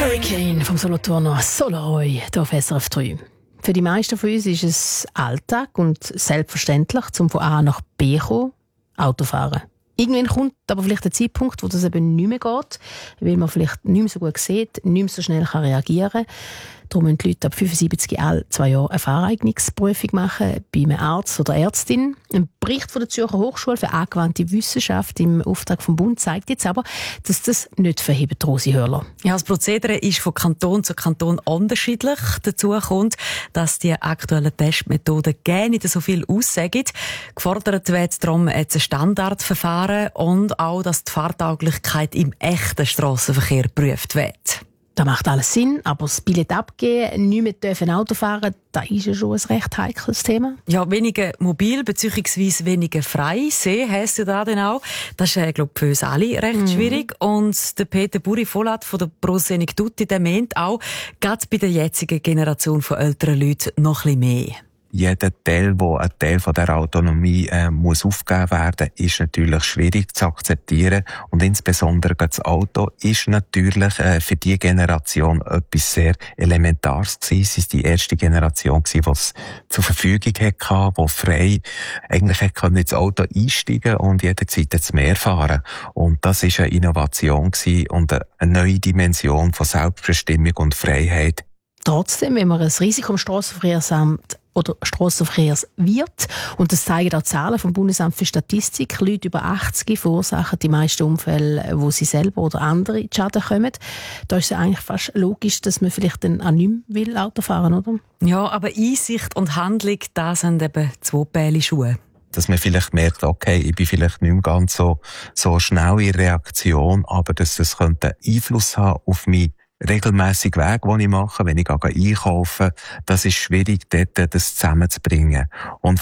Hurricane vom Solothurner Solaroy hier auf SRF 3. Für die meisten von uns ist es Alltag und selbstverständlich, zum von A nach B zu kommen, Autofahren. Irgendwann kommt aber vielleicht der Zeitpunkt, wo das eben nicht mehr geht, weil man vielleicht nicht mehr so gut sieht, nicht mehr so schnell reagieren kann. Darum müssen die Leute ab 75 alle 2 Jahre eine Fahreignungsprüfung machen bei einem Arzt oder Ärztin. Ein Bericht von der Zürcher Hochschule für angewandte Wissenschaft im Auftrag vom Bund zeigt jetzt aber, dass das nicht verhebt, Rosi Hörler. Ja, das Prozedere ist von Kanton zu Kanton unterschiedlich. Dazu kommt, dass die aktuellen Testmethoden gerne nicht so viel aussagen. Gefordert wird darum jetzt ein Standardverfahren und auch, dass die Fahrtauglichkeit im echten Strassenverkehr geprüft wird. Das macht alles Sinn, aber das Billett abgeben, nicht mehr dürfen Auto fahren, das ist ja schon ein recht heikles Thema. Ja, weniger mobil bzw. weniger frei sehen heisst ja da dann auch. Das ist, glaube ich, für uns alle recht schwierig. Und der Peter Buri-Vollat von der Pro Senectutti, der meint auch, gerade bei der jetzigen Generation von älteren Leuten noch ein bisschen mehr. Jeder Teil, wo ein Teil von der Autonomie muss aufgegeben werden, ist natürlich schwierig zu akzeptieren. Und insbesondere das Auto ist natürlich für die Generation etwas sehr Elementares gewesen. Es ist die erste Generation gewesen, die es zur Verfügung hatte, die frei eigentlich ins Auto einsteigen und jederzeit ins Meer fahren. Und das ist eine Innovation gewesen und eine neue Dimension von Selbstbestimmung und Freiheit. Trotzdem, wenn man ein Risiko im Strassenverkehrsamt oder Strassenverkehrswirt, und das zeigen auch Zahlen vom Bundesamt für Statistik, Leute über 80 verursachen die meisten Unfälle, wo sie selber oder andere in Schaden kommen. Da ist es eigentlich fast logisch, dass man vielleicht dann auch nicht mehr Auto fahren will, oder? Ja, aber Einsicht und Handlung, das sind eben 2 Pärchen Schuhe. Dass man vielleicht merkt, okay, ich bin vielleicht nicht mehr ganz so schnell in Reaktion, aber dass das könnte Einfluss haben auf mich regelmässig Weg, den ich mache, wenn ich einkaufe, das ist schwierig, dort das zusammenzubringen. Und